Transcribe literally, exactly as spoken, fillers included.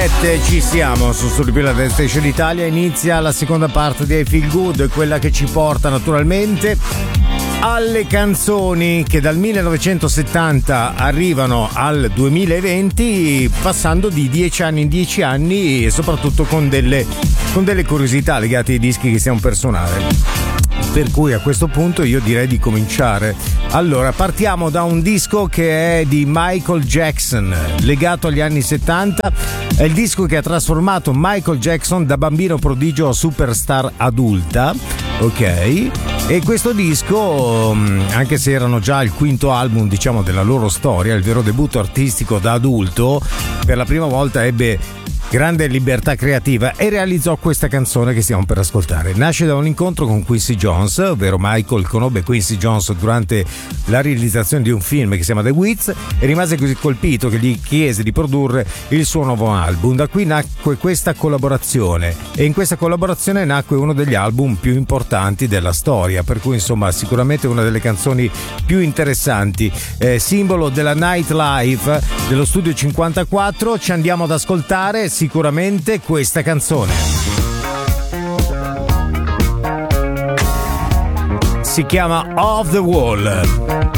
sette ci siamo su Stupila Dance Station Italia. Inizia la seconda parte di I Feel Good, quella che ci porta naturalmente alle canzoni che dal millenovecentosettanta arrivano al duemilaventi, passando di dieci anni in dieci anni e soprattutto con delle, con delle curiosità legate ai dischi che stiamo per suonare. Per cui a questo punto io direi di cominciare. Allora, partiamo da un disco che è di Michael Jackson, legato agli anni settanta. È il disco che ha trasformato Michael Jackson da bambino prodigio a superstar adulta. Ok, e questo disco, anche se erano già il quinto album, diciamo, della loro storia, il vero debutto artistico da adulto, per la prima volta ebbe grande libertà creativa e realizzò questa canzone che stiamo per ascoltare. Nasce da un incontro con Quincy Jones, ovvero Michael conobbe Quincy Jones durante la realizzazione di un film che si chiama The Wiz e rimase così colpito che gli chiese di produrre il suo nuovo album. Da qui nacque questa collaborazione e in questa collaborazione nacque uno degli album più importanti della storia, per cui insomma sicuramente una delle canzoni più interessanti, eh, simbolo della nightlife dello Studio cinquantaquattro. Ci andiamo ad ascoltare sicuramente questa canzone. Si chiama Off the Wall.